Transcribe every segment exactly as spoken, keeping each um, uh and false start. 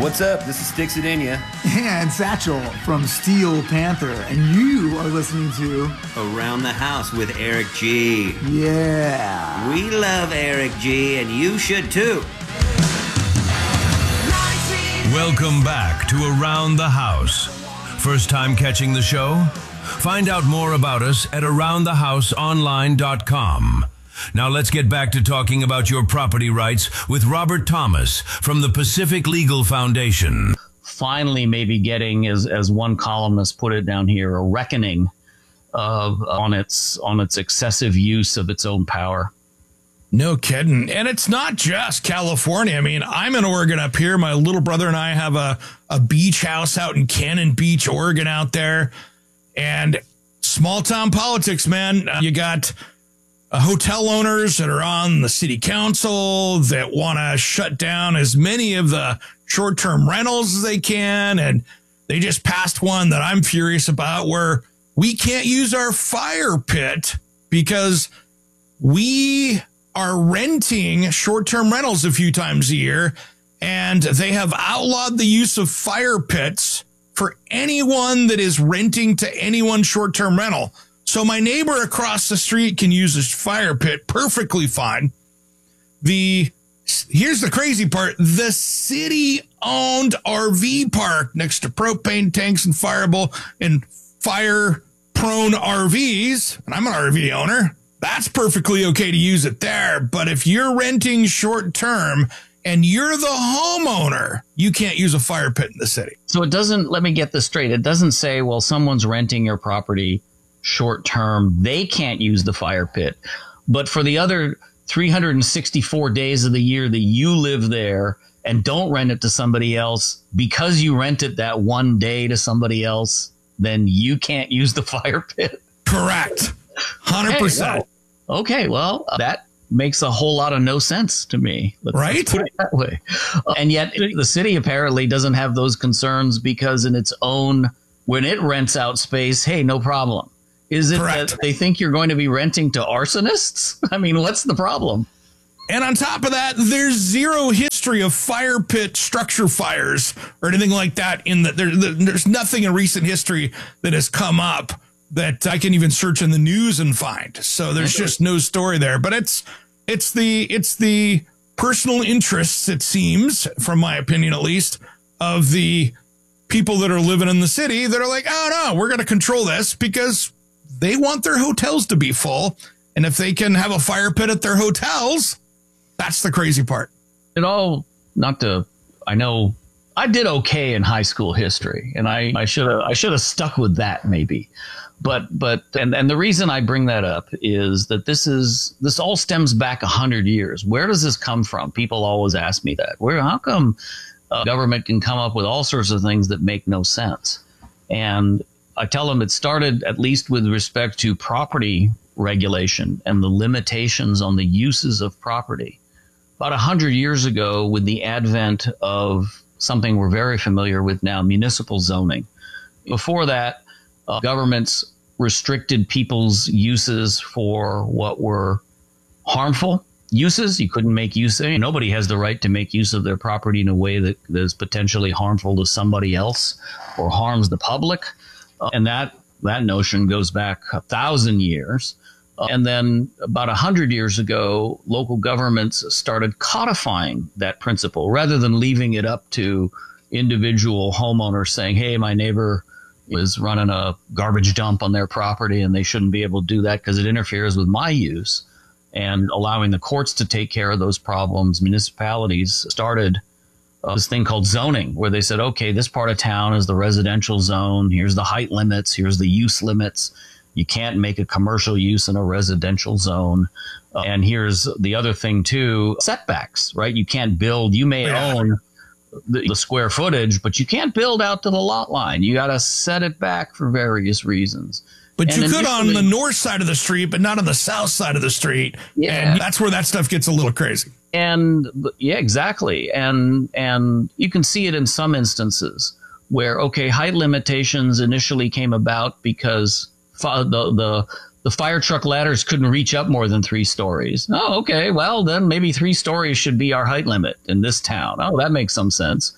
What's up? This is Sticks It In Ya. And Satchel from Steel Panther. And you are listening to Around the House with Eric G. Yeah. We love Eric G, and you should too. Welcome back to Around the House. First time catching the show? Find out more about us at around the house online dot com. Now let's get back to talking about your property rights with Robert Thomas from the Pacific Legal Foundation. Finally, maybe getting, as as one columnist put it down here, a reckoning of on its on its excessive use of its own power. No kidding. And it's not just California. I mean, I'm in Oregon up here. My little brother and I have a, a beach house out in Cannon Beach, Oregon out there. And small town politics, man. Uh, you got uh, hotel owners that are on the city council that want to shut down as many of the short-term rentals as they can. And they just passed one that I'm furious about where we can't use our fire pit because we are renting short-term rentals a few times a year, and they have outlawed the use of fire pits for anyone that is renting to anyone short-term rental. So my neighbor across the street can use his fire pit perfectly fine. The here's the crazy part. The city-owned R V park next to propane tanks and fireable and fire-prone R Vs, and I'm an R V owner, that's perfectly okay to use it there. But if you're renting short-term and you're the homeowner, you can't use a fire pit in the city. So it doesn't, let me get this straight. It doesn't say, well, someone's renting your property short term, they can't use the fire pit. But for the other three hundred sixty-four days of the year that you live there and don't rent it to somebody else, because you rent it that one day to somebody else, then you can't use the fire pit. Correct. one hundred percent. Okay, well, okay, well that makes a whole lot of no sense to me. Let's, right? Let's put it that way. Uh, and yet the city apparently doesn't have those concerns because in its own, when it rents out space, hey, no problem. Is it Correct. That they think you're going to be renting to arsonists? I mean, what's the problem? And on top of that, there's zero history of fire pit structure fires or anything like that. In the, there, there's nothing in recent history that has come up that I can even search in the news and find. So there's just no story there. But it's it's the it's the personal interests, it seems, from my opinion at least, of the people that are living in the city that are like, oh no, we're going to control this because they want their hotels to be full. And if they can have a fire pit at their hotels, that's the crazy part. It all, not to, I know I did okay in high school history, and I I should have I should have stuck with that maybe. But but and, and the reason I bring that up is that this is this all stems back a hundred years. Where does this come from? People always ask me that. Where how come uh, government can come up with all sorts of things that make no sense? And I tell them it started at least with respect to property regulation and the limitations on the uses of property. About a hundred years ago, with the advent of something we're very familiar with now, municipal zoning. Before that, uh, governments restricted people's uses for what were harmful uses. You couldn't make use of it. Nobody has the right to make use of their property in a way that, that is potentially harmful to somebody else or harms the public. Uh, and that, that notion goes back a thousand years. Uh, and then about a hundred years ago, local governments started codifying that principle rather than leaving it up to individual homeowners saying, hey, my neighbor is running a garbage dump on their property and they shouldn't be able to do that because it interferes with my use. And allowing the courts to take care of those problems, municipalities started uh, this thing called zoning, where they said, okay, this part of town is the residential zone. Here's the height limits. Here's the use limits. You can't make a commercial use in a residential zone. Uh, and here's the other thing, too, setbacks, right? You can't build. You may yeah. own the, the square footage, but you can't build out to the lot line. You got to set it back for various reasons. But and you could on the north side of the street, but not on the south side of the street. Yeah. And that's where that stuff gets a little crazy. And yeah, exactly. And and you can see it in some instances where, okay, height limitations initially came about because the the the fire truck ladders couldn't reach up more than three stories. Oh, okay. Well, then maybe three stories should be our height limit in this town. Oh, that makes some sense.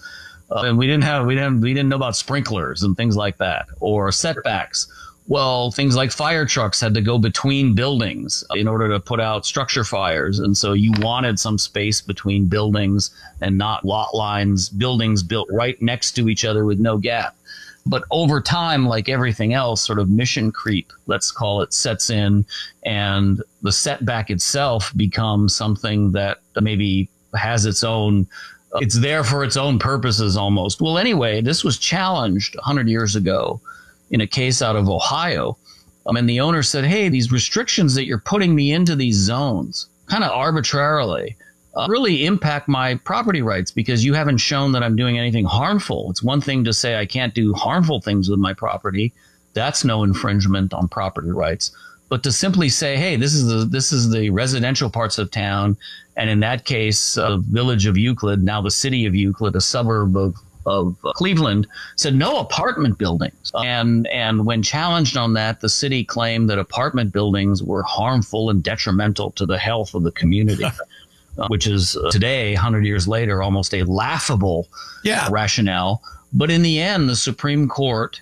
Uh, and we didn't have, we didn't, we didn't know about sprinklers and things like that, or setbacks. Well, things like fire trucks had to go between buildings in order to put out structure fires. And so you wanted some space between buildings and not lot lines, buildings built right next to each other with no gap. But over time, like everything else, sort of mission creep, let's call it, sets in, and the setback itself becomes something that maybe has its own, it's there for its own purposes almost. Well, anyway, this was challenged one hundred years ago in a case out of Ohio. Um, and the owner said, hey, these restrictions that you're putting me into these zones kind of arbitrarily uh, really impact my property rights because you haven't shown that I'm doing anything harmful. It's one thing to say I can't do harmful things with my property. That's no infringement on property rights. But to simply say, hey, this is the this is the residential parts of town, and in that case, uh, village of Euclid, now the city of Euclid, a suburb of of Cleveland, said no apartment buildings. And and when challenged on that, the city claimed that apartment buildings were harmful and detrimental to the health of the community, uh, which is uh, today, one hundred years later, almost a laughable yeah. rationale. But in the end, the Supreme Court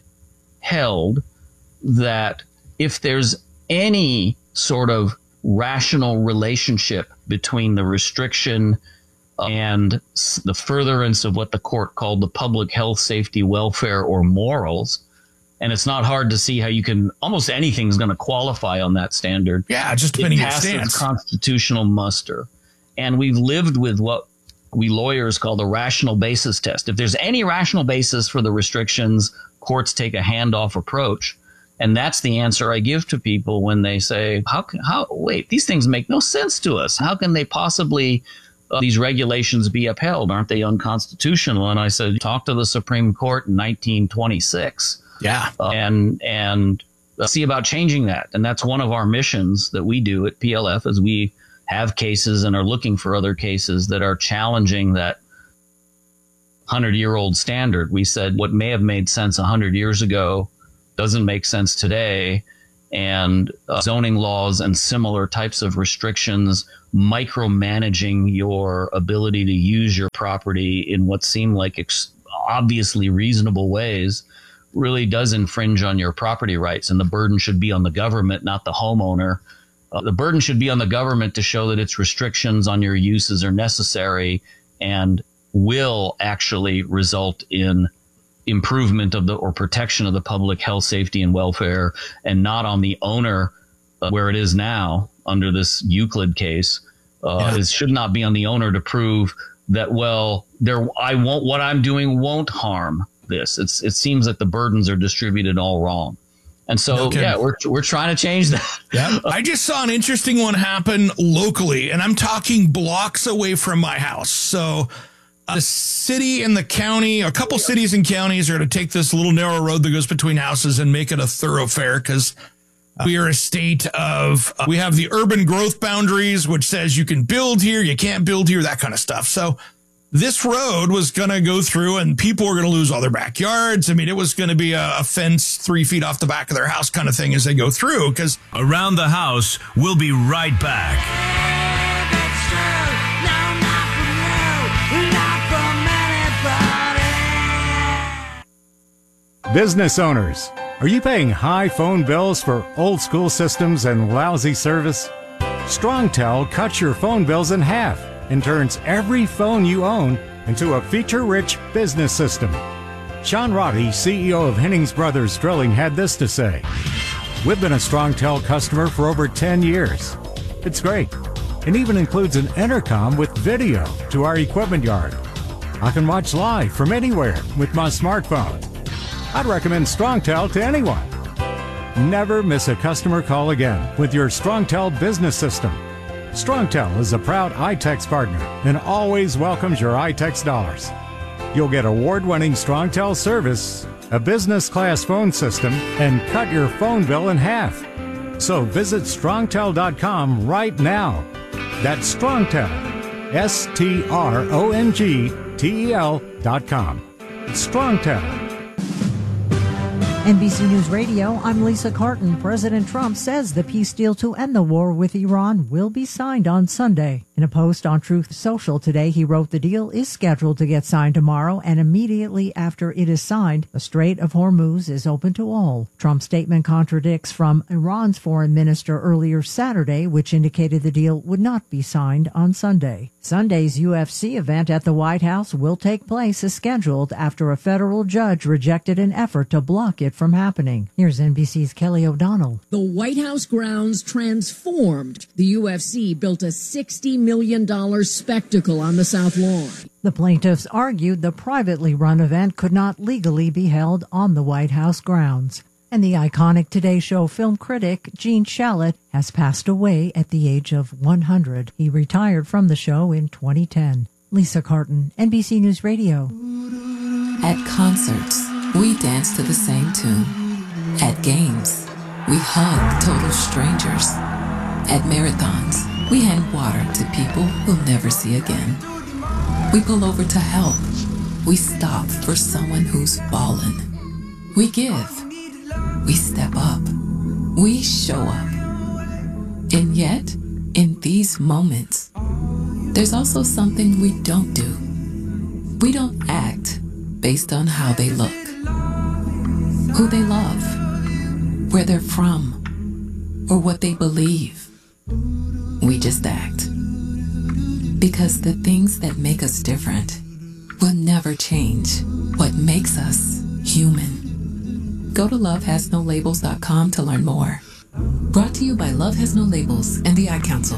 held that if there's any sort of rational relationship between the restriction and the furtherance of what the court called the public health, safety, welfare, or morals. And it's not hard to see how you can, almost anything's going to qualify on that standard. Yeah, just depending on your stance. Constitutional muster. And we've lived with what we lawyers call the rational basis test. If there's any rational basis for the restrictions, courts take a handoff approach. And that's the answer I give to people when they say, how can, how, wait, these things make no sense to us. How can they possibly Uh, these regulations be upheld? Aren't they unconstitutional? And I said, talk to the Supreme Court in nineteen twenty-six. Yeah. Uh, and and uh, see about changing that. And that's one of our missions that we do at P L F, as we have cases and are looking for other cases that are challenging that hundred-year-old standard. We said what may have made sense one hundred years ago doesn't make sense today. And uh, zoning laws and similar types of restrictions, micromanaging your ability to use your property in what seem like ex- obviously reasonable ways, really does infringe on your property rights. And the burden should be on the government, not the homeowner. Uh, the burden should be on the government to show that its restrictions on your uses are necessary and will actually result in improvement of the or protection of the public health, safety, and welfare, and not on the owner, uh, where it is now under this Euclid case. Uh, yeah. It should not be on the owner to prove that, well, there I won't what I'm doing won't harm this. It's it seems that the burdens are distributed all wrong. And so, okay. yeah, we're we're trying to change that. Yeah. I just saw an interesting one happen locally, and I'm talking blocks away from my house. So the city and the county, a couple cities and counties are to take this little narrow road that goes between houses and make it a thoroughfare because we are a state of, uh, we have the urban growth boundaries, which says you can build here, you can't build here, that kind of stuff. So this road was going to go through and people were going to lose all their backyards. I mean, it was going to be a, a fence three feet off the back of their house kind of thing as they go through. Because Around the House, we'll be right back. Business owners, are you paying high phone bills for old school systems and lousy service? StrongTel cuts your phone bills in half and turns every phone you own into a feature-rich business system. Sean Roddy, C E O of Hennings Brothers Drilling, had this to say. We've been a StrongTel customer for over ten years. It's great. It even includes an intercom with video to our equipment yard. I can watch live from anywhere with my smartphone. I'd recommend StrongTel to anyone. Never miss a customer call again with your StrongTel business system. StrongTel is a proud iTex partner and always welcomes your iTex dollars. You'll get award-winning StrongTel service, a business-class phone system, and cut your phone bill in half. So visit strongtel dot com right now. That's StrongTel, S T R O N G T E L dot com. StrongTel. N B C News Radio, I'm Lisa Carton. President Trump says the peace deal to end the war with Iran will be signed on Sunday. In a post on Truth Social today, he wrote the deal is scheduled to get signed tomorrow, and immediately after it is signed, the Strait of Hormuz is open to all. Trump's statement contradicts from Iran's foreign minister earlier Saturday, which indicated the deal would not be signed on Sunday. Sunday's U F C event at the White House will take place as scheduled after a federal judge rejected an effort to block it from happening. Here's N B C's Kelly O'Donnell. The White House grounds transformed. The U F C built a sixty million dollars spectacle on the South Lawn. The plaintiffs argued the privately run event could not legally be held on the White House grounds. And the iconic Today Show film critic Gene Shalit has passed away at the age of one hundred. He retired from the show in twenty ten. Lisa Carton, N B C News Radio. At concerts, we dance to the same tune. At games, we hug total strangers. At marathons, we hand water to people we'll never see again. We pull over to help. We stop for someone who's fallen. We give. We step up. We show up. And yet, in these moments, there's also something we don't do. We don't act based on how they look, who they love, where they're from, or what they believe. We just act. Because the things that make us different will never change what makes us human. Go to love has no labels dot com to learn more. Brought to you by Love Has No Labels and the Ad Council.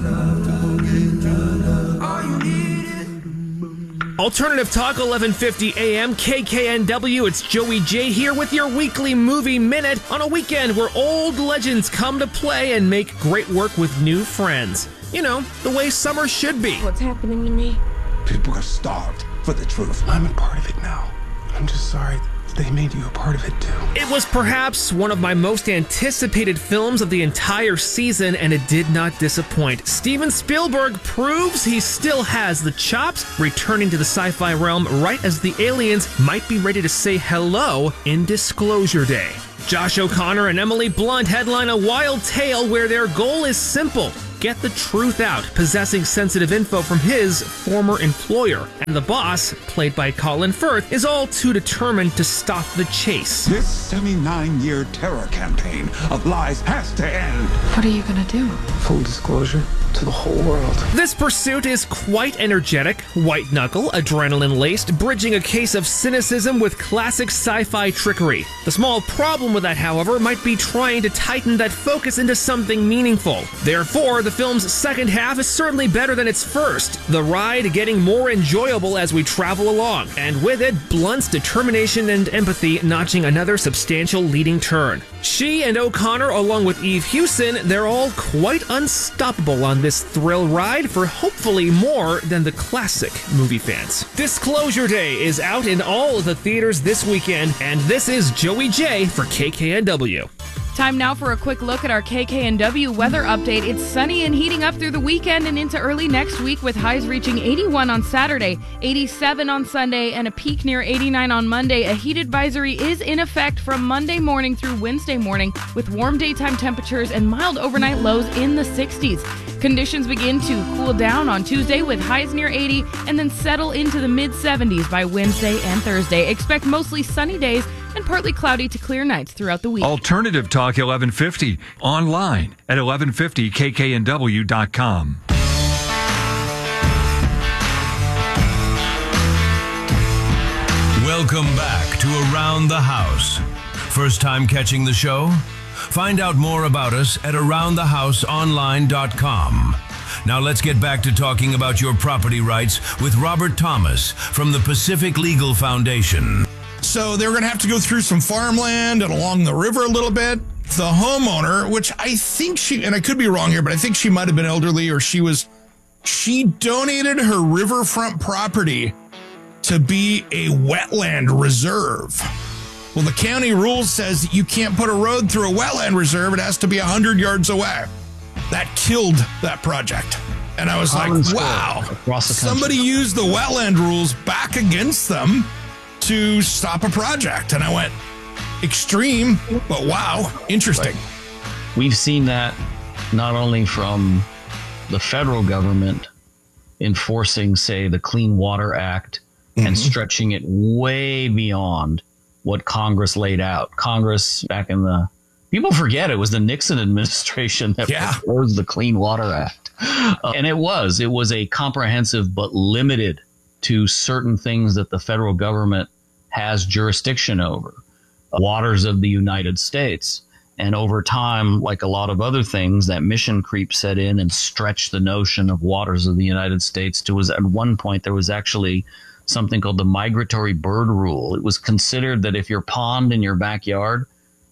Alternative Talk, eleven fifty A M, K K N W. It's Joey J here with your weekly movie minute on a weekend where old legends come to play and make great work with new friends. You know, the way summer should be. What's happening to me? People are starved for the truth. I'm a part of it now. I'm just sorry they made you a part of it too. It was perhaps one of my most anticipated films of the entire season, and it did not disappoint. Steven Spielberg proves he still has the chops, returning to the sci-fi realm right as the aliens might be ready to say hello in Disclosure Day. Josh O'Connor and Emily Blunt headline a wild tale where their goal is simple: get the truth out, possessing sensitive info from his former employer. And the boss, played by Colin Firth, is all too determined to stop the chase. This seventy-nine-year terror campaign of lies has to end. What are you gonna do? Full disclosure to the whole world. This pursuit is quite energetic, white-knuckle, adrenaline-laced, bridging a case of cynicism with classic sci-fi trickery. The small problem with that, however, might be trying to tighten that focus into something meaningful. Therefore, the film's second half is certainly better than its first, the ride getting more enjoyable as we travel along, and with it, Blunt's determination and empathy notching another substantial leading turn. She and O'Connor, along with Eve Hewson, they're all quite unstoppable on this thrill ride for hopefully more than the classic movie fans. Disclosure Day is out in all of the theaters this weekend, and this is Joey J for K K N W. Time now for a quick look at our K K N W weather update. It's sunny and heating up through the weekend and into early next week, with highs reaching eighty-one on Saturday, eighty-seven on Sunday, and a peak near eighty-nine on Monday. A heat advisory is in effect from Monday morning through Wednesday morning, with warm daytime temperatures and mild overnight lows in the sixties. Conditions begin to cool down on Tuesday with highs near eighty and then settle into the mid seventies by Wednesday and Thursday. Expect mostly sunny days and partly cloudy to clear nights throughout the week. Alternative Talk eleven fifty, online at eleven fifty K K N W dot com. Welcome back to Around the House. First time catching the show? Find out more about us at around the house online dot com. Now let's get back to talking about your property rights with Robert Thomas from the Pacific Legal Foundation. So they're going to have to go through some farmland and along the river a little bit. The homeowner, which I think she, and I could be wrong here, but I think she might have been elderly, or she was, she donated her riverfront property to be a wetland reserve. Well, the county rule says that you can't put a road through a wetland reserve. It has to be one hundred yards away. That killed that project. And I was like, wow, somebody used the wetland rules back against them to stop a project. And I went, extreme, but wow, interesting. Right. We've seen that not only from the federal government enforcing, say, the Clean Water Act mm-hmm. and stretching it way beyond what Congress laid out. Congress back in the, people forget it was the Nixon administration that yeah. proposed the Clean Water Act. Uh, and it was, it was a comprehensive but limited to certain things that the federal government has jurisdiction over, waters of the United States. And over time, like a lot of other things, that mission creep set in and stretched the notion of waters of the United States to, was at one point, there was actually something called the migratory bird rule. It was considered that if your pond in your backyard,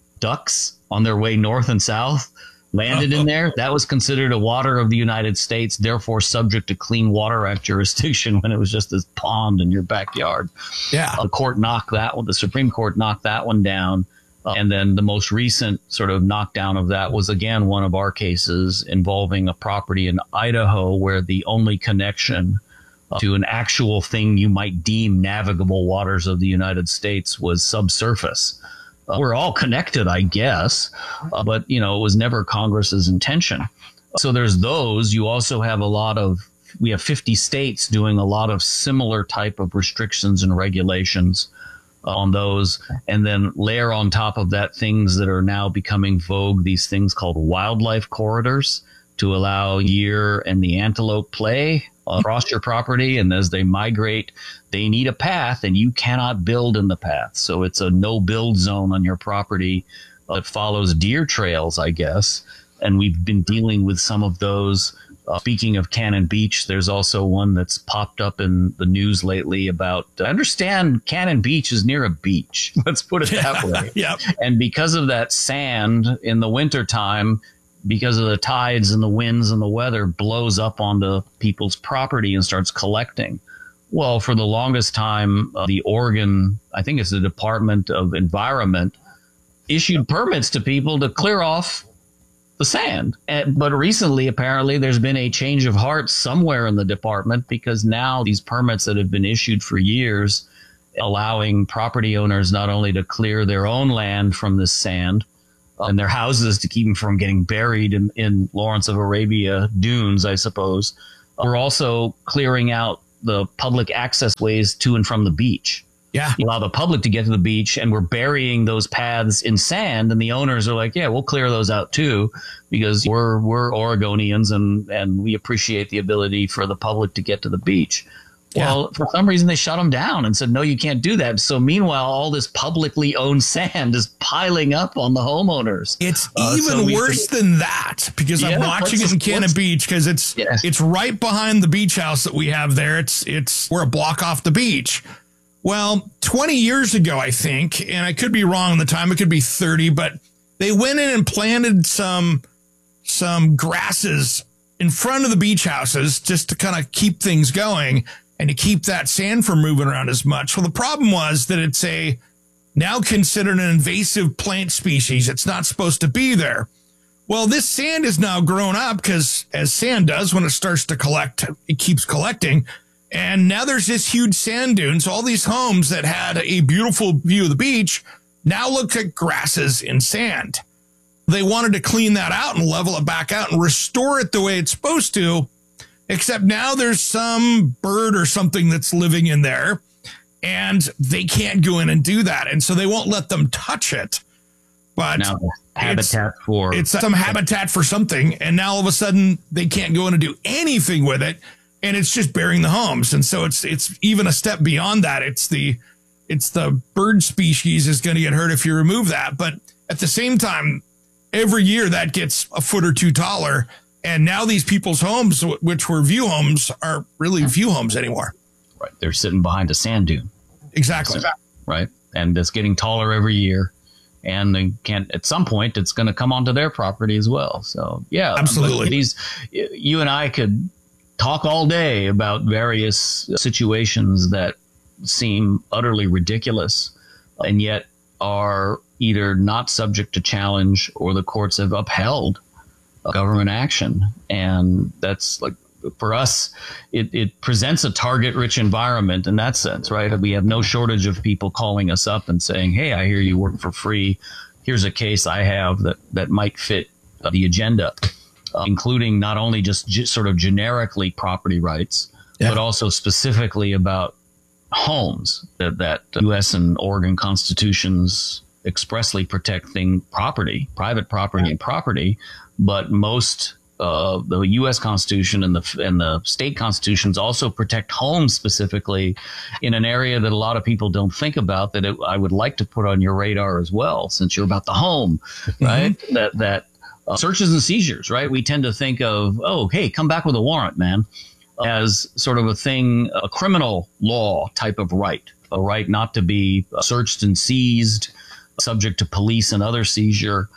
ducks on their way north and south landed in there, that was considered a water of the United States, therefore subject to Clean Water Act jurisdiction when it was just this pond in your backyard. Yeah. The court knocked that one, the Supreme Court knocked that one down. Uh, and then the most recent sort of knockdown of that was, again, one of our cases involving a property in Idaho where the only connection uh, to an actual thing you might deem navigable waters of the United States was subsurface. Uh, we're all connected, I guess, uh, but, you know, it was never Congress's intention. So there's those. You also have a lot of, we have fifty states doing a lot of similar type of restrictions and regulations on those. And then layer on top of that things that are now becoming vogue, these things called wildlife corridors to allow deer and the antelope play across your property. And as they migrate, they need a path and you cannot build in the path. So it's a no build zone on your property that follows deer trails, I guess. And we've been dealing with some of those. Uh, speaking of Cannon Beach, there's also one that's popped up in the news lately about, I understand Cannon Beach is near a beach. Let's put it that way. Yep. And because of that sand in the wintertime, because of the tides and the winds and the weather, blows up onto people's property and starts collecting. Well, for the longest time, uh, the Oregon, I think it's the Department of Environment, issued permits to people to clear off the sand. And, but recently, apparently, there's been a change of heart somewhere in the department, because now these permits that have been issued for years, allowing property owners not only to clear their own land from this sand uh, and their houses to keep them from getting buried in, in Lawrence of Arabia dunes, I suppose, uh, we're also clearing out the public access ways to and from the beach. Yeah. You allow the public to get to the beach, and we're burying those paths in sand. And the owners are like, yeah, we'll clear those out too, because we're, we're Oregonians and, and we appreciate the ability for the public to get to the beach. Yeah. Well, for some reason, they shut them down and said, no, you can't do that. So meanwhile, all this publicly owned sand is piling up on the homeowners. It's uh, even so worse been, than that, because yeah, I'm watching it in Cannon Beach, because it's, yeah. it's right behind the beach house that we have there. It's, it's, we're a block off the beach. Well, twenty years ago, I think, and I could be wrong on the time, it could be thirty, but they went in and planted some some grasses in front of the beach houses just to kind of keep things going and to keep that sand from moving around as much. Well, the problem was that it's a now considered an invasive plant species. It's not supposed to be there. Well, this sand is now grown up, because as sand does, when it starts to collect, it keeps collecting. And now there's this huge sand dunes. All these homes that had a beautiful view of the beach now look like grasses in sand. They wanted to clean that out and level it back out and restore it the way it's supposed to, except now there's some bird or something that's living in there, and they can't go in and do that. And so they won't let them touch it. But now habitat it's, for it's some habitat for something. And now all of a sudden they can't go in and do anything with it. And it's just burying the homes. And so it's it's even a step beyond that. It's the it's the bird species is going to get hurt if you remove that. But at the same time, every year that gets a foot or two taller. And now these people's homes, which were view homes, are really view homes anymore. Right. They're sitting behind a sand dune. Exactly. Right. And it's getting taller every year. And they can't, at some point, it's going to come onto their property as well. So, yeah. Absolutely. These, you and I could talk all day about various situations that seem utterly ridiculous and yet are either not subject to challenge or the courts have upheld government action. And that's like for us, it, it presents a target-rich environment in that sense, right? We have no shortage of people calling us up and saying, hey, I hear you work for free. Here's a case I have that, that might fit the agenda, uh, including not only just ge- sort of generically property rights, yeah. but also specifically about homes that, that U S and Oregon constitutions expressly protecting property, private property and property, but most uh, the U S Constitution and the and the state constitutions also protect homes specifically in an area that a lot of people don't think about. That it, I would like to put on your radar as well, since you're about the home, right? Mm-hmm. That that uh, searches and seizures, right? We tend to think of, oh, hey, come back with a warrant, man, as sort of a thing, a criminal law type of right, a right not to be searched and seized, subject to police and other seizure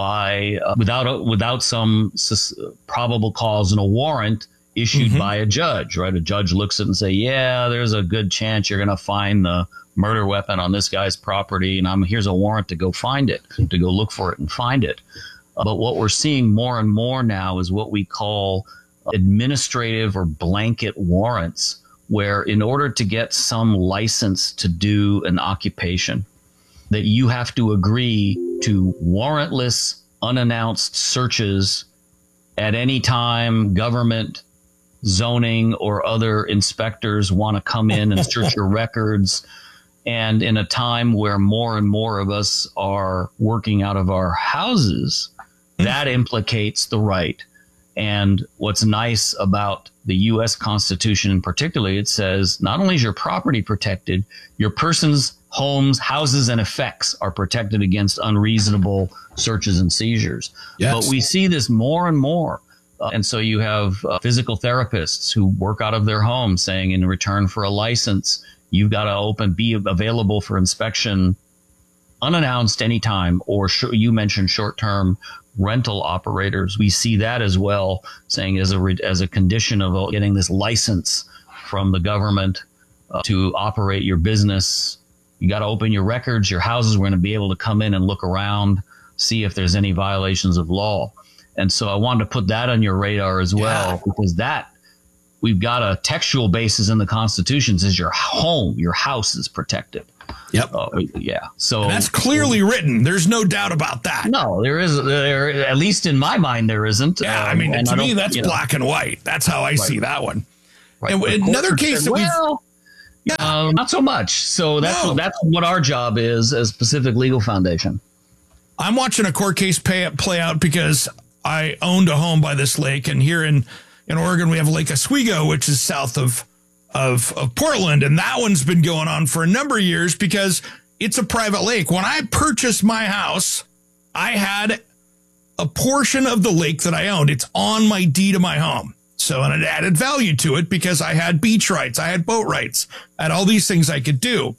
by uh, without a, without some sus- probable cause and a warrant issued mm-hmm. by a judge, right? A judge looks at it and say, yeah, there's a good chance you're going to find the murder weapon on this guy's property, and I'm here's a warrant to go find it, to go look for it and find it. Uh, but what we're seeing more and more now is what we call administrative or blanket warrants, where in order to get some license to do an occupation, that you have to agree to warrantless, unannounced searches at any time government, zoning, or other inspectors want to come in and search your records. And in a time where more and more of us are working out of our houses, that implicates the right. And what's nice about the U S Constitution in particular, it says not only is your property protected, your person's homes, houses, and effects are protected against unreasonable searches and seizures. Yes. But we see this more and more. Uh, and so you have uh, physical therapists who work out of their homes saying in return for a license, you've got to open, be available for inspection unannounced anytime, or sh- you mentioned short-term rental operators. We see that as well, saying as a re- as a condition of getting this license from the government uh, to operate your business, you got to open your records, your houses. We're going to be able to come in and look around, see if there's any violations of law. And so I wanted to put that on your radar as well, yeah. because that we've got a textual basis in the Constitution says your home, your house is protected. Yep. Uh, yeah. So and that's clearly written. There's no doubt about that. No, there is. There, at least in my mind, there isn't. Yeah. Um, I mean, to I me, that's black know. and white. That's how I right. see that one. Right. And another case said, that well, we've, yeah. um, not so much. So that's, no. that's what our job is as Pacific Legal Foundation. I'm watching a court case pay, play out because I owned a home by this lake. And here in, in Oregon, we have Lake Oswego, which is south of Of, of Portland. And that one's been going on for a number of years because it's a private lake. When I purchased my house, I had a portion of the lake that I owned. It's on my deed of my home. So, and it added value to it because I had beach rights. I had boat rights. I had all these things I could do.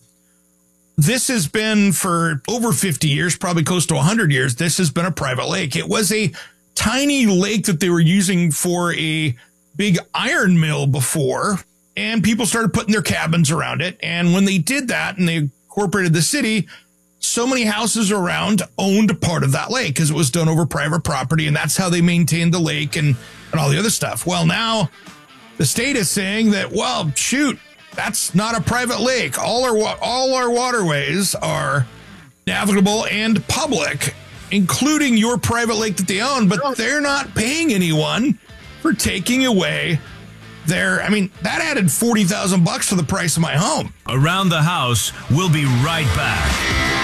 This has been for over fifty years, probably close to one hundred years. This has been a private lake. It was a tiny lake that they were using for a big iron mill before. And people started putting their cabins around it. And when they did that and they incorporated the city, so many houses around owned part of that lake because it was done over private property. And that's how they maintained the lake and, and all the other stuff. Well, now the state is saying that, well, shoot, that's not a private lake. All our, all our waterways are navigable and public, including your private lake that they own. But they're not paying anyone for taking away there. I mean, that added forty thousand bucks to the price of my home. Around the House, we'll be right back.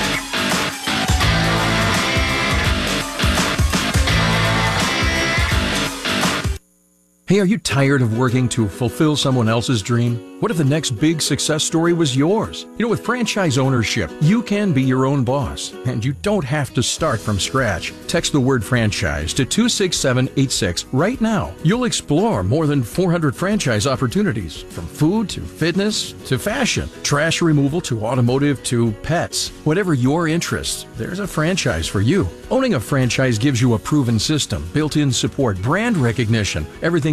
Hey, are you tired of working to fulfill someone else's dream? What if the next big success story was yours? You know, with franchise ownership, you can be your own boss, and you don't have to start from scratch. Text the word franchise to two six seven eight six right now. You'll explore more than four hundred franchise opportunities, from food to fitness to fashion, trash removal to automotive to pets. Whatever your interests, there's a franchise for you. Owning a franchise gives you a proven system, built-in support, brand recognition, everything that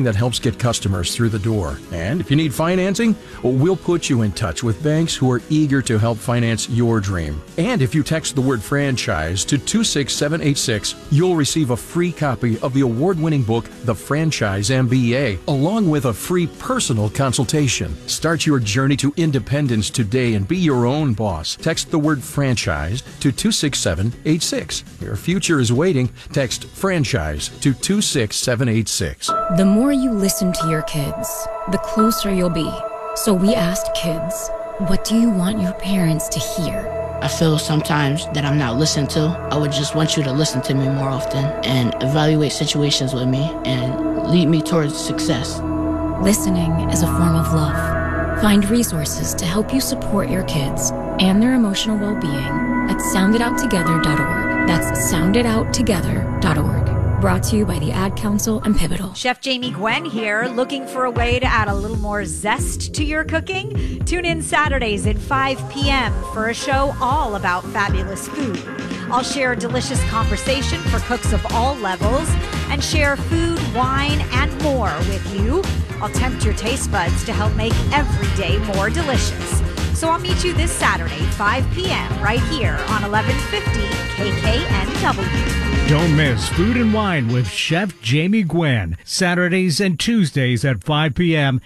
that helps get customers through the door. And if you need financing, well, we'll put you in touch with banks who are eager to help finance your dream. And if you text the word franchise to two six seven eight six, you'll receive a free copy of the award-winning book, The Franchise M B A, along with a free personal consultation. Start your journey to independence today and be your own boss. Text the word franchise to two six seven eight six. Your future is waiting. Text franchise to two six seven eight six. The more you listen to your kids, the closer you'll be. So we asked kids, what do you want your parents to hear? I feel sometimes that I'm not listened to. I would just want you to listen to me more often and evaluate situations with me and lead me towards success. Listening is a form of love. Find resources to help you support your kids and their emotional well-being at sound it out together dot org. That's sound it out together dot org. Brought to you by the Ad Council and Pivotal. Chef Jamie Gwen here, looking for a way to add a little more zest to your cooking? Tune in Saturdays at five p.m. for a show all about fabulous food. I'll share delicious conversation for cooks of all levels and share food, wine, and more with you. I'll tempt your taste buds to help make every day more delicious. So I'll meet you this Saturday, five p.m. right here on eleven fifty K K N W. Don't miss Food and Wine with Chef Jamie Gwen, Saturdays and Tuesdays at five p.m.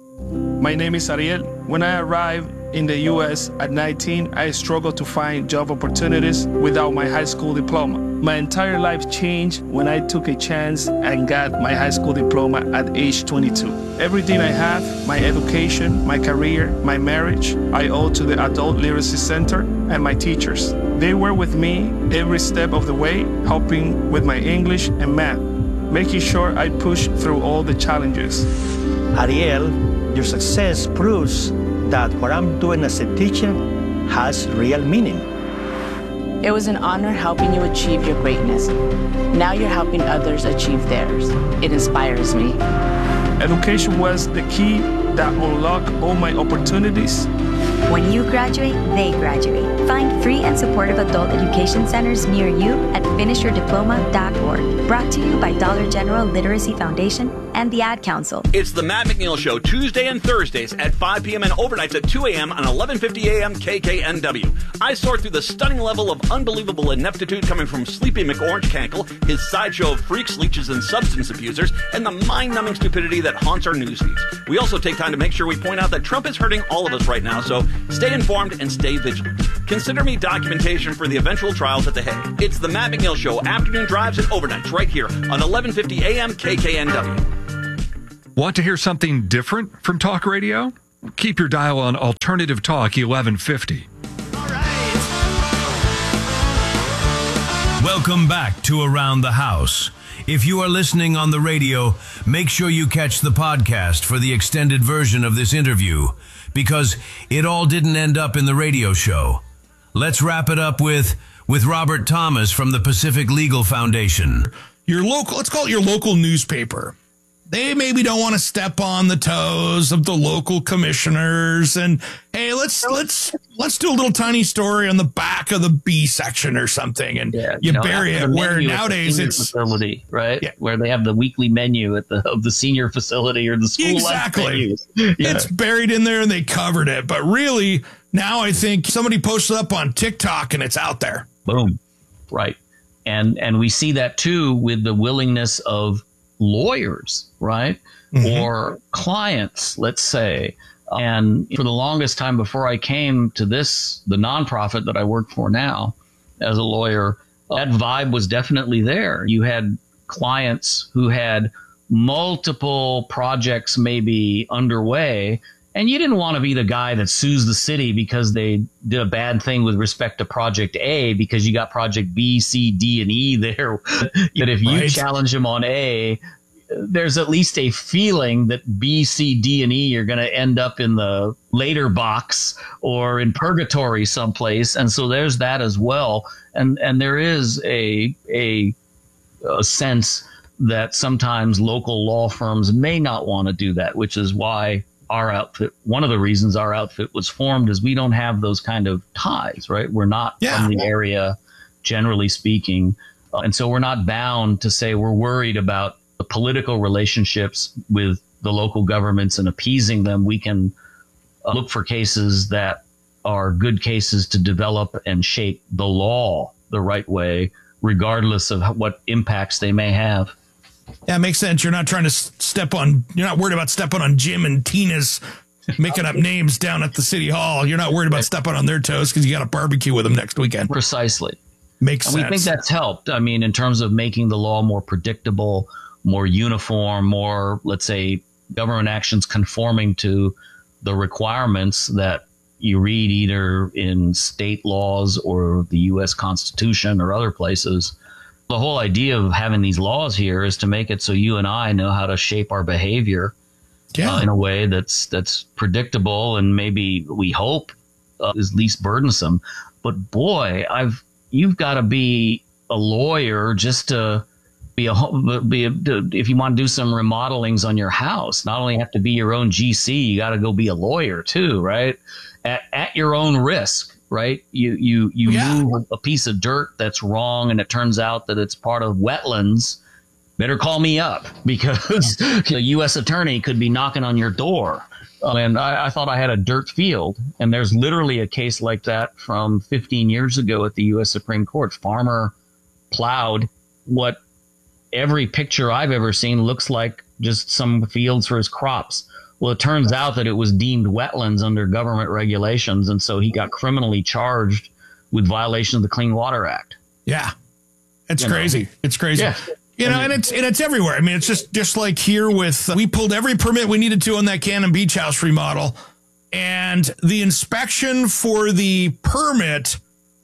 My name is Ariel. When I arrived in the U S at nineteen, I struggled to find job opportunities without my high school diploma. My entire life changed when I took a chance and got my high school diploma at age twenty-two. Everything I have, my education, my career, my marriage, I owe to the Adult Literacy Center and my teachers. They were with me every step of the way, helping with my English and math, making sure I push through all the challenges. Ariel, your success proves that what I'm doing as a teacher has real meaning. It was an honor helping you achieve your greatness. Now you're helping others achieve theirs. It inspires me. Education was the key that unlocked all my opportunities. When you graduate, they graduate. Find free and supportive adult education centers near you at finish your diploma dot org. Brought to you by Dollar General Literacy Foundation and the Ad Council. It's the Matt McNeil Show, Tuesday and Thursdays at five p.m. and overnights at two a.m. on eleven fifty a.m. K K N W. I sort through the stunning level of unbelievable ineptitude coming from Sleepy McOrange Cankle, his sideshow of freaks, leeches, and substance abusers, and the mind-numbing stupidity that haunts our news feeds. We also take time to make sure we point out that Trump is hurting all of us right now, so stay informed and stay vigilant. Consider me documentation for the eventual trials at The Hague. It's the Matt McNeil Show, afternoon drives and overnights right here on eleven fifty a.m. K K N W. Want to hear something different from talk radio? Keep your dial on Alternative Talk eleven fifty. Welcome back to Around the House. If you are listening on the radio, make sure you catch the podcast for the extended version of this interview, because it all didn't end up in the radio show. Let's wrap it up with with Robert Thomas from the Pacific Legal Foundation. Your local, let's call it your local newspaper. They maybe don't want to step on the toes of the local commissioners, and hey, let's let's let's do a little tiny story on the back of the B section or something, and yeah, you, you know, bury it. Where nowadays it's facility, right? Yeah. Where they have the weekly menu at the of the senior facility or the school exactly. lunch menus. Yeah. It's buried in there, and they covered it. But really, now I think somebody posted up on TikTok, and it's out there. Boom, right? And and we see that too with the willingness of lawyers, right? Mm-hmm. Or clients, let's say. And for the longest time before I came to this, the nonprofit that I work for now as a lawyer, that vibe was definitely there. You had clients who had multiple projects maybe underway, and you didn't want to be the guy that sues the city because they did a bad thing with respect to project A because you got project B, C, D, and E there. But if you right. challenge them on A, there's at least a feeling that B, C, D, and E are going to end up in the later box or in purgatory someplace. And so there's that as well. And and there is a a, a sense that sometimes local law firms may not want to do that, which is why our outfit, one of the reasons our outfit was formed is we don't have those kind of ties, right? We're not yeah. from the area, generally speaking. Uh, and so we're not bound to say we're worried about the political relationships with the local governments and appeasing them, we can uh, look for cases that are good cases to develop and shape the law the right way, regardless of what impacts they may have. Yeah, it makes sense. You're not trying to step on, you're not worried about stepping on Jim and Tina's making up names down at the city hall. You're not worried about stepping on their toes because you got a barbecue with them next weekend. Precisely. Makes and sense. We think that's helped. I mean, in terms of making the law more predictable, more uniform, more, let's say, government actions conforming to the requirements that you read either in state laws or the U S Constitution or other places. The whole idea of having these laws here is to make it so you and I know how to shape our behavior yeah. uh, in a way that's that's predictable and maybe we hope uh, is least burdensome. But boy, I've you've got to be a lawyer just to be a be a, if you want to do some remodelings on your house. Not only have to be your own G C, you got to go be a lawyer too, right? At, at your own risk, right? You you you yeah. move a piece of dirt that's wrong, and it turns out that it's part of wetlands. Better call me up because a U S attorney could be knocking on your door. And I, I thought I had a dirt field, and there's literally a case like that from fifteen years ago at the U S Supreme Court. Farmer plowed what every picture I've ever seen looks like just some fields for his crops. Well, it turns out that it was deemed wetlands under government regulations, and so he got criminally charged with violation of the Clean Water Act. Yeah, it's you crazy. Know. It's crazy. Yeah. You know, and it's and it's everywhere. I mean, it's just just like here with uh, we pulled every permit we needed to on that Cannon Beach House remodel, and the inspection for the permit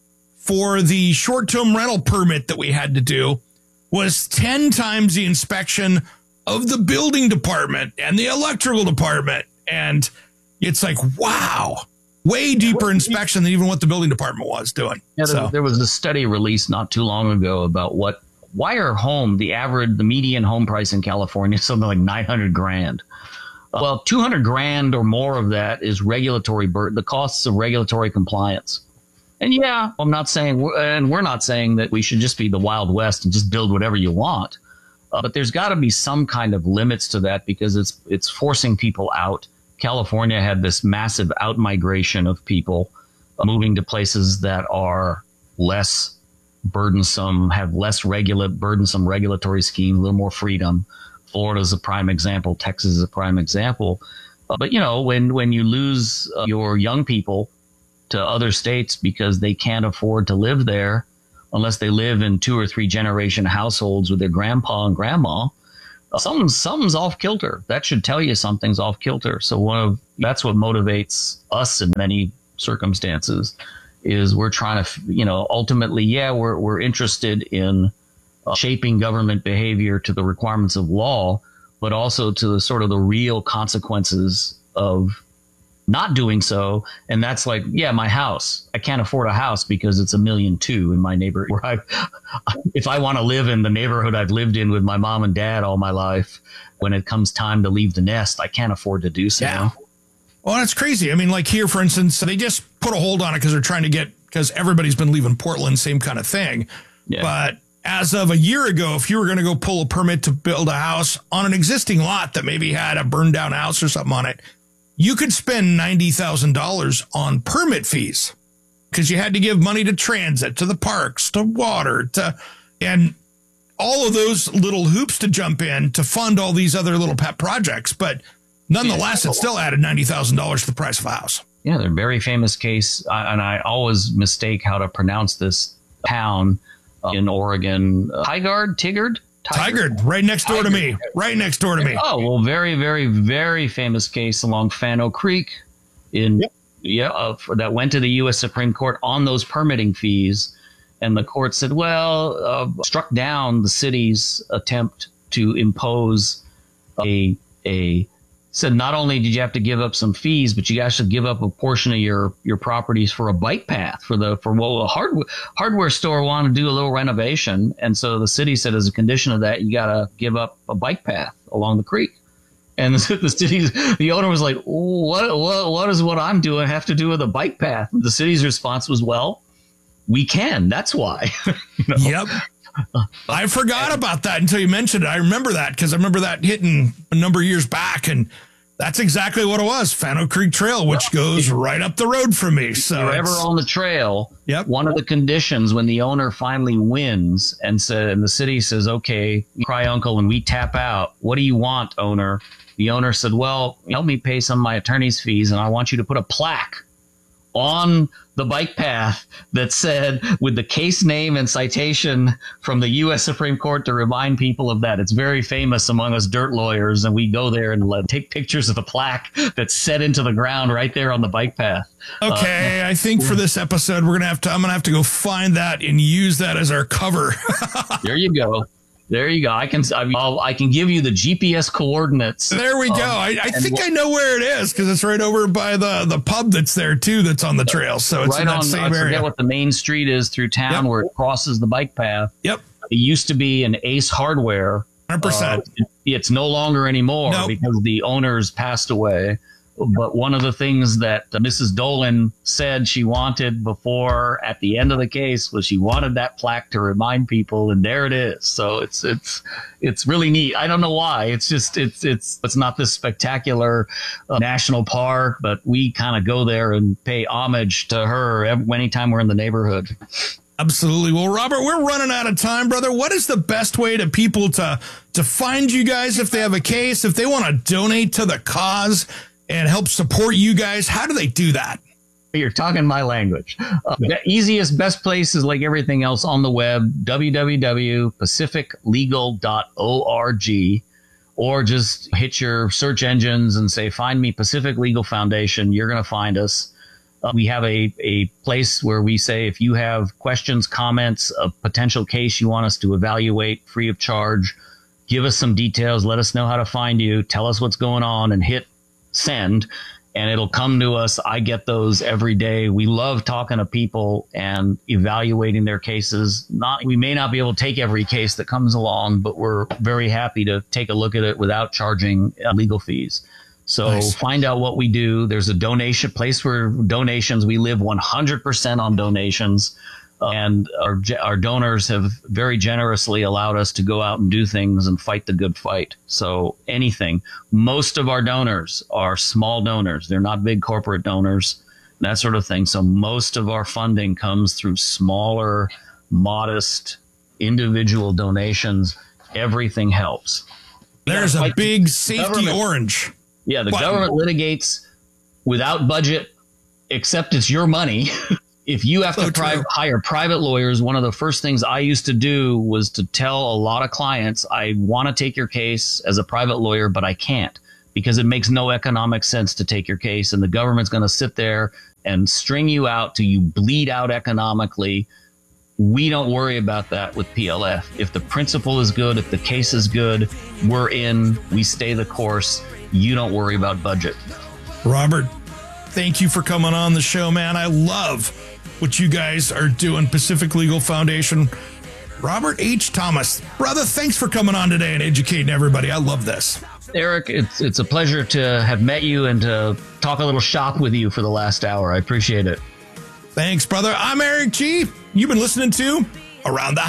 for the short-term rental permit that we had to do was ten times the inspection of the building department and the electrical department. And it's like, wow, way deeper inspection than even what the building department was doing. Yeah, there, so. there was a study released not too long ago about what, why are home, the average, the median home price in California is something like nine hundred grand. Uh, well, two hundred grand or more of that is regulatory burden, the costs of regulatory compliance. And yeah, I'm not saying, and we're not saying that we should just be the Wild West and just build whatever you want. Uh, but there's got to be some kind of limits to that because it's it's forcing people out. California had this massive out-migration of people uh, moving to places that are less burdensome, have less regula- burdensome regulatory schemes, a little more freedom. Florida is a prime example. Texas is a prime example. Uh, but, you know, when, when you lose uh, your young people to other states because they can't afford to live there, unless they live in two or three generation households with their grandpa and grandma, something's, something's off kilter. That should tell you something's off kilter. So one of that's what motivates us in many circumstances is we're trying to, you know, ultimately, yeah, we're we're interested in uh, shaping government behavior to the requirements of law, but also to the sort of the real consequences of not doing so. And that's like, yeah, my house, I can't afford a house because it's a million two in my neighborhood where I, if I want to live in the neighborhood I've lived in with my mom and dad all my life, when it comes time to leave the nest, I can't afford to do so. Yeah. Well, that's crazy. I mean, like here, for instance, they just put a hold on it because they're trying to get, because everybody's been leaving Portland, same kind of thing. Yeah. But as of a year ago, if you were going to go pull a permit to build a house on an existing lot that maybe had a burned down house or something on it, you could spend ninety thousand dollars on permit fees because you had to give money to transit, to the parks, to water, to, and all of those little hoops to jump in to fund all these other little pet projects. But nonetheless, it still added ninety thousand dollars to the price of a house. Yeah, they're a very famous case. And I always mistake how to pronounce this town in Oregon. Uh, Tigard, Tigard? Tigard, right next door to me. Right next door to me. Oh, well, very, very, very famous case along Fano Creek in yep. yeah, uh, for, that went to the U S Supreme Court on those permitting fees. And the court said, well, uh, struck down the city's attempt to impose a, a, said not only did you have to give up some fees, but you actually give up a portion of your, your properties for a bike path for the, for what a hardware, hardware store wanted to do a little renovation. And so the city said, as a condition of that, you got to give up a bike path along the creek. And the, the city's, the owner was like, what, what, what does what I'm doing have to do with a bike path? The city's response was, well, we can. That's why. You know? Yep. I forgot about that until you mentioned it. I remember that because I remember that hitting a number of years back, and that's exactly what it was. Fano Creek Trail, which goes right up the road from me. So if you're ever on the trail, yep. One of the conditions when the owner finally wins and said, and the city says, okay, cry uncle, and we tap out. What do you want, owner? The owner said, well, help me pay some of my attorney's fees, and I want you to put a plaque on the bike path that said, with the case name and citation from the U S Supreme Court to remind people of that. It's very famous among us dirt lawyers, and we go there and let, take pictures of the plaque that's set into the ground right there on the bike path. Okay, uh, I think for this episode, we're gonna have to. I'm gonna have to go find that and use that as our cover. There you go. There you go. I can I'll, I can give you the G P S coordinates. There we go. Um, I, I think I know where it is because it's right over by the, the pub that's there too. That's on the trail. So it's right in that on, same I area. forget what the main street is through town Yep. where it crosses the bike path. Yep. It used to be an Ace Hardware. one hundred percent. Uh, it's no longer anymore Nope. because the owners passed away. But one of the things that uh, Missus Dolan said she wanted before at the end of the case was she wanted that plaque to remind people, and there it is. So it's it's it's really neat. I don't know why. It's just it's it's it's not this spectacular uh, national park, but we kind of go there and pay homage to her every, anytime we're in the neighborhood. Absolutely. Well, Robert, we're running out of time, brother. What is the best way to people to to find you guys if they have a case, if they want to donate to the cause and help support you guys? How do they do that? You're talking my language. Uh, the easiest, best place is like everything else on the web, w w w dot pacific legal dot org, or just hit your search engines and say, find me Pacific Legal Foundation. You're going to find us. Uh, we have a, a place where we say if you have questions, comments, a potential case you want us to evaluate free of charge, give us some details, let us know how to find you, tell us what's going on, and hit send, and it'll come to us. I get those every day. We love talking to people and evaluating their cases. Not, we may not be able to take every case that comes along, but we're very happy to take a look at it without charging uh, legal fees. So nice. Find out what we do. There's a donation place for donations. We live one hundred percent on donations. And our our donors have very generously allowed us to go out and do things and fight the good fight. So anything. Most of our donors are small donors. They're not big corporate donors, that sort of thing. So most of our funding comes through smaller, modest, individual donations. Everything helps. There's a big safety orange. Yeah, the button. Government litigates without budget, except it's your money. If you have so to pri- hire private lawyers, one of the first things I used to do was to tell a lot of clients, I want to take your case as a private lawyer, but I can't because it makes no economic sense to take your case. And the government's going to sit there and string you out till you bleed out economically. We don't worry about that with P L F. If the principle is good, if the case is good, we're in, we stay the course. You don't worry about budget. Robert, thank you for coming on the show, man. I love what you guys are doing, Pacific Legal Foundation. Robert H. Thomas, brother, thanks for coming on today and educating everybody. I love this. Eric, it's it's a pleasure to have met you and to talk a little shop with you for the last hour. I appreciate it. Thanks, brother. I'm Eric G. You've been listening to Around the